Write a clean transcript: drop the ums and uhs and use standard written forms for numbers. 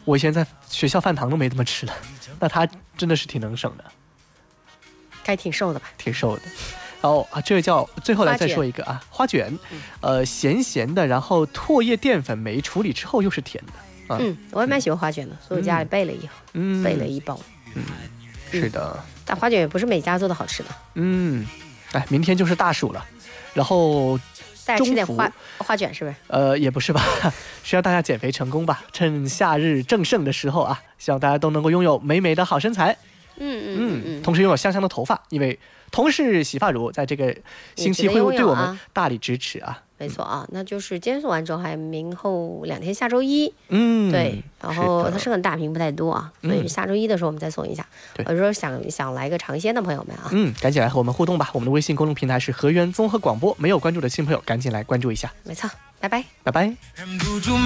我以前在学校饭堂都没怎么吃的，那他真的是挺能省的， 该挺瘦的吧？ 挺瘦的。然后啊，这个叫最后来再说一个啊，花卷，咸咸的，然后唾液淀粉酶处理之后又是甜的。 我也蛮喜欢花卷的，所以我家里备了备了一包。 是的。 但花卷也不是每家做的好吃的。 明天就是大暑了，然后大家吃点花卷是不是？ 也不是吧，是让大家减肥成功吧，趁夏日正盛的时候啊，希望大家都能够拥有美美的好身材。同时拥有香香的头发，因为同是洗发乳在这个星期会对我们大力支持啊。 没错啊，那就是今天送完之后还明后2天，下周一。对，然后它是很大瓶不太多啊，所以下周一的时候我们再送一下。我说想来个尝鲜的朋友们啊， 赶紧来和我们互动吧。我们的微信公众平台是河源综合广播，没有关注的新朋友赶紧来关注一下。 没错，拜拜， 拜拜。